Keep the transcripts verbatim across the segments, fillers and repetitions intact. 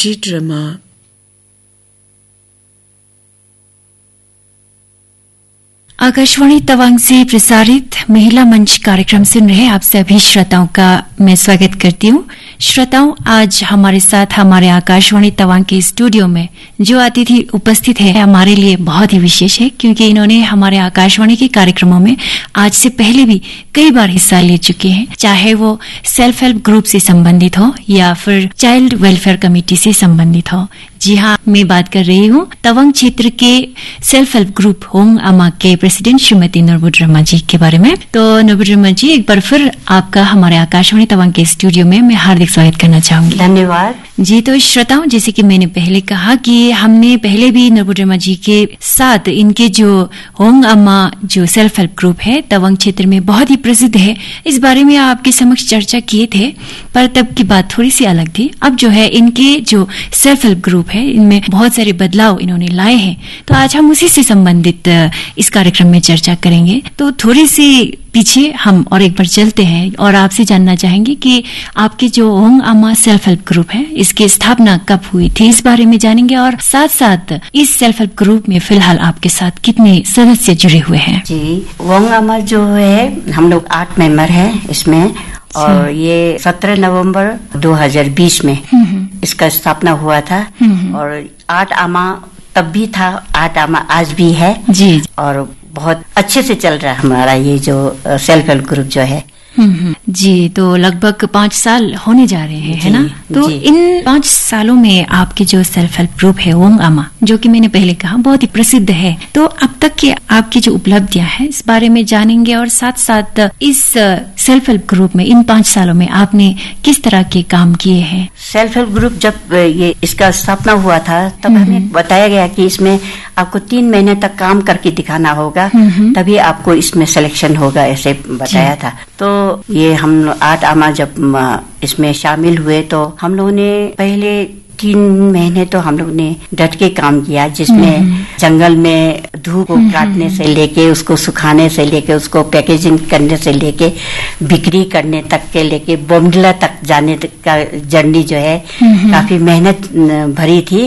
मंची drama. Akashvani Tawang से प्रसारित महिला मंच कार्यक्रम सुन रहे आप सभी श्रोताओं का मैं स्वागत करती हूँ। श्रोताओं, आज हमारे साथ हमारे आकाशवाणी तवांग के स्टूडियो में जो अतिथि उपस्थित है हमारे लिए बहुत ही विशेष है, क्योंकि इन्होंने हमारे आकाशवाणी के कार्यक्रमों में आज से पहले भी कई बार हिस्सा ले चुके हैं, चाहे वो सेल्फ हेल्प ग्रुप से संबंधित हो या फिर चाइल्ड वेलफेयर कमेटी से संबंधित हो। जी हाँ, मैं बात कर रही हूँ तवांग क्षेत्र के सेल्फ हेल्प ग्रुप होंग अमा के प्रेसिडेंट श्रीमती नरबुड्रमा जी के बारे में। तो नरबुड्रमा जी, एक बार फिर आपका हमारे आकाशवाणी तवांग के स्टूडियो में मैं हार्दिक स्वागत करना चाहूंगी। धन्यवाद जी। तो श्रोताओं, जैसे कि मैंने पहले कहा कि हमने पहले भी नरबुड्रमा जी के साथ इनके जो होंग अमा जो सेल्फ हेल्प ग्रुप है तवांग क्षेत्र में बहुत ही प्रसिद्ध है, इस बारे में आपके समक्ष चर्चा किए थे, पर तब की बात थोड़ी सी अलग थी। अब जो है इनके जो सेल्फ हेल्प ग्रुप है इनमें बहुत सारे बदलाव इन्होंने लाए हैं, तो आज हम उसी से संबंधित इस कार्यक्रम में चर्चा करेंगे। तो थोड़ी सी पीछे हम और एक बार चलते हैं और आपसे जानना चाहेंगे कि आपके जो होंग अमा सेल्फ हेल्प ग्रुप है इसकी स्थापना कब हुई थी, इस बारे में जानेंगे। और साथ साथ इस सेल्फ हेल्प ग्रुप में फिलहाल आपके साथ कितने सदस्य जुड़े हुए हैं? जी, होंग अमा जो है हम लोग आठ मेंबर हैं इसमें, और ये सत्रह नवंबर दो हज़ार बीस में इसका स्थापना हुआ था। और आठ आमा तब भी था, आठ आमा आज भी है जी। और बहुत अच्छे से चल रहा है हमारा ये जो सेल्फ हेल्प ग्रुप जो है जी। तो लगभग पाँच साल होने जा रहे हैं, है ना? तो इन पाँच सालों में आपके जो सेल्फ हेल्प ग्रुप है होंग अमा, जो कि मैंने पहले कहा बहुत ही प्रसिद्ध है, तो अब तक की आपकी जो उपलब्धियां हैं इस बारे में जानेंगे। और साथ साथ इस सेल्फ हेल्प ग्रुप में इन पाँच सालों में आपने किस तरह के काम किए हैं? सेल्फ हेल्प ग्रुप जब ये इसका स्थापना हुआ था तब हमें बताया गया कि इसमें आपको तीन महीने तक काम करके दिखाना होगा, तभी आपको इसमें सिलेक्शन होगा, ऐसे बताया था। तो ये हम आठ आमा जब इसमें शामिल हुए तो हम लोगों ने पहले तीन महीने तो हम लोग ने डट के काम किया, जिसमें जंगल में धूप को काटने से लेके उसको सुखाने से लेके उसको पैकेजिंग करने से लेके बिक्री करने तक के लेके बोमडिला तक जाने तक का जर्नी जो है काफी मेहनत भरी थी।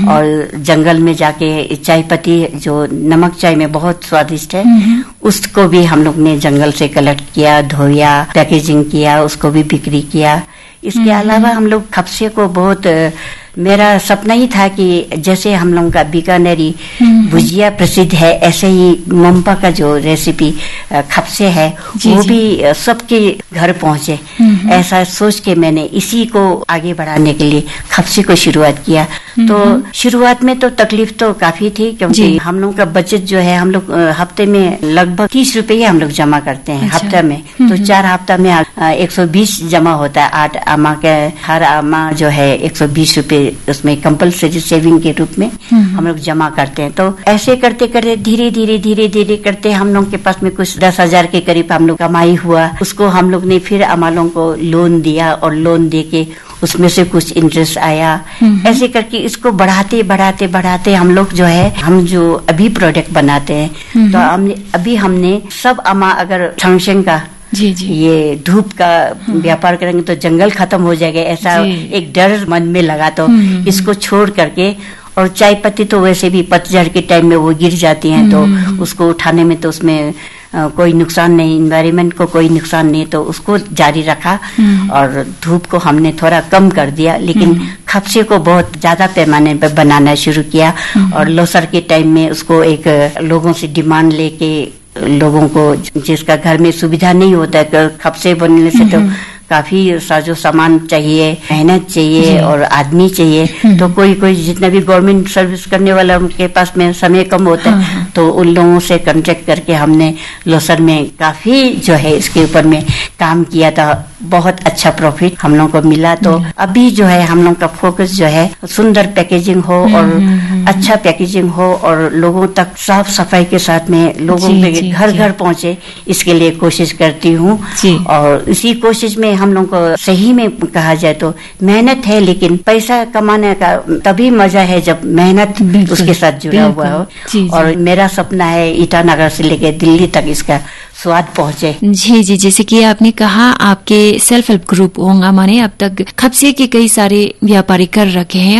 और जंगल में जाके चाय पत्ती जो नमक चाय में बहुत स्वादिष्ट है, उसको भी हम लोग ने जंगल से कलेक्ट किया, धोया, पैकेजिंग किया, उसको भी बिक्री किया। इसके अलावा हम लोग खपसे को बहुत, मेरा सपना ही था कि जैसे हम लोगों का बीकानेरी भुजिया प्रसिद्ध है, ऐसे ही मुंबा का जो रेसिपी खपसे है वो भी सबके घर पहुंचे, ऐसा सोच के मैंने इसी को आगे बढ़ाने के लिए खपसे को शुरुआत किया। तो शुरुआत में तो तकलीफ तो काफी थी, क्योंकि हम लोग का बजट जो है, हम लोग हफ्ते में लगभग तीस रुपये हम लोग जमा करते हैं हफ्ते में। तो चार हफ्ता में एक सौ बीस जमा होता है। आठ आमा के हर आमा जो है एक सौ बीस रुपये उसमें कंपलसरी सेविंग के रूप में हम लोग जमा करते हैं। तो ऐसे करते करते धीरे धीरे धीरे धीरे करते हम लोग के पास में कुछ दस हजार के करीब हम लोग कमाई हुआ। उसको हम लोग ने फिर अमालों को लोन दिया और लोन दे के उसमें से कुछ इंटरेस्ट आया। ऐसे करके इसको बढ़ाते बढ़ाते बढ़ाते हम लोग जो है, हम जो अभी प्रोडक्ट बनाते हैं, तो हमने अभी हमने सब अमा अगर फंक्शन का जी जी ये धूप का व्यापार करेंगे तो जंगल खत्म हो जाएगा, ऐसा एक डर मन में लगा। तो इसको छोड़ करके, और चाय पत्ती तो वैसे भी पतझड़ के टाइम में वो गिर जाती हैं, तो उसको उठाने में तो उसमें आ, कोई नुकसान नहीं, इन्वायरमेंट को कोई नुकसान नहीं, तो उसको जारी रखा। और धूप को हमने थोड़ा कम कर दिया, लेकिन खपसे को बहुत ज्यादा पैमाने पर बनाना शुरू किया। और लोसर के टाइम में उसको एक लोगों से डिमांड लेके, लोगों को जिसका घर में सुविधा नहीं होता है, खपसे बनने से तो काफी साजो सामान चाहिए, मेहनत चाहिए और आदमी चाहिए। तो कोई कोई जितना भी गवर्नमेंट सर्विस करने वाला उनके पास में समय कम होता है, तो उन लोगों से कांटेक्ट करके हमने लोसर में काफी जो है इसके ऊपर में काम किया था। बहुत अच्छा प्रॉफिट हम लोगों को मिला। तो अभी जो है हम लोग का फोकस जो है सुंदर पैकेजिंग हो और अच्छा पैकेजिंग हो और लोगों तक साफ सफाई के साथ में लोगों के घर घर पहुंचे, इसके लिए कोशिश करती हूँ। और इसी कोशिश में हम लोग को सही में कहा जाए तो मेहनत है, लेकिन पैसा कमाने का तभी मजा है जब मेहनत उसके साथ जुड़ा हुआ हो। और मेरा सपना है ईटानगर से लेकर दिल्ली तक इसका स्वाद पहुंचे। जी जी, जैसे कि आपने कहा आपके सेल्फ हेल्प ग्रुप होंग अमा ने अब तक खपसे के कई सारे व्यापारी कर रखे हैं